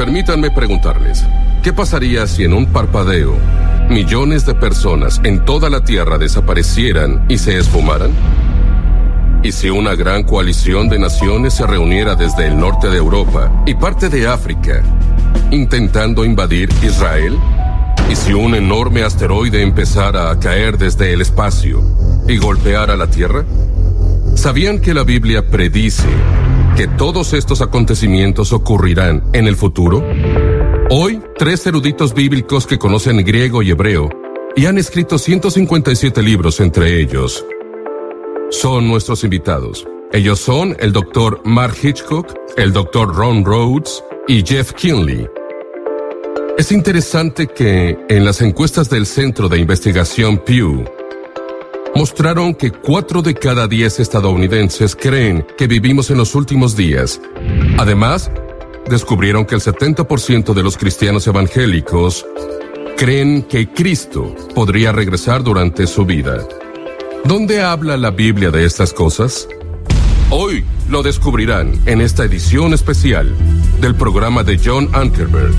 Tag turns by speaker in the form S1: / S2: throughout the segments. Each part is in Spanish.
S1: Permítanme preguntarles, ¿qué pasaría si en un parpadeo millones de personas en toda la Tierra desaparecieran y se esfumaran? ¿Y si una gran coalición de naciones se reuniera desde el norte de Europa y parte de África, intentando invadir Israel? ¿Y si un enorme asteroide empezara a caer desde el espacio y golpeara la Tierra? ¿Sabían que la Biblia predice que todos estos acontecimientos ocurrirán en el futuro? Hoy, 3 eruditos bíblicos que conocen griego y hebreo y han escrito 157 libros entre ellos son nuestros invitados. Ellos son el Dr. Mark Hitchcock, el Dr. Ron Rhodes y Jeff Kinley. Es interesante que en las encuestas del Centro de Investigación Pew mostraron que 4 de cada 10 estadounidenses creen que vivimos en los últimos días. Además, descubrieron que el 70% de los cristianos evangélicos creen que Cristo podría regresar durante su vida. ¿Dónde habla la Biblia de estas cosas? Hoy lo descubrirán en esta edición especial del programa de John Ankerberg.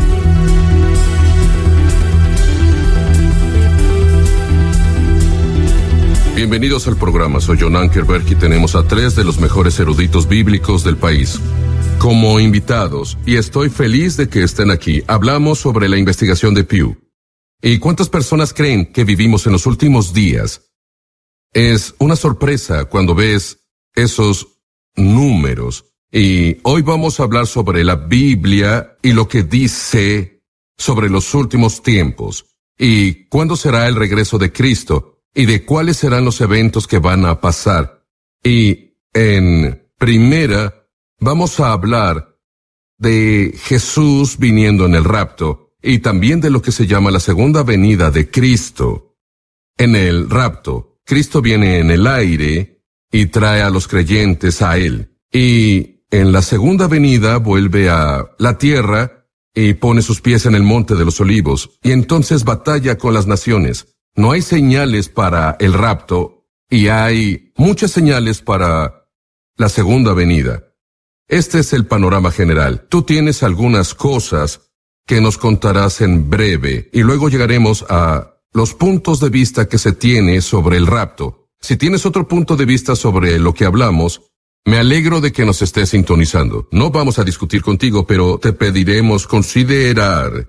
S1: Bienvenidos al programa, soy John Ankerberg y tenemos a 3 de los mejores eruditos bíblicos del país como invitados, y estoy feliz de que estén aquí. Hablamos sobre la investigación de Pew. ¿Y cuántas personas creen que vivimos en los últimos días? Es una sorpresa cuando ves esos números. Y hoy vamos a hablar sobre la Biblia y lo que dice sobre los últimos tiempos, y cuándo será el regreso de Cristo, y de cuáles serán los eventos que van a pasar. Y en primera, vamos a hablar de Jesús viniendo en el rapto, y también de lo que se llama la segunda venida de Cristo. En el rapto, Cristo viene en el aire y trae a los creyentes a Él. Y en la segunda venida vuelve a la tierra y pone sus pies en el monte de los olivos, y entonces batalla con las naciones. No hay señales para el rapto, y hay muchas señales para la segunda venida. Este es el panorama general. Tú tienes algunas cosas que nos contarás en breve, y luego llegaremos a los puntos de vista que se tiene sobre el rapto. Si tienes otro punto de vista sobre lo que hablamos, me alegro de que nos estés sintonizando. No vamos a discutir contigo, pero te pediremos considerar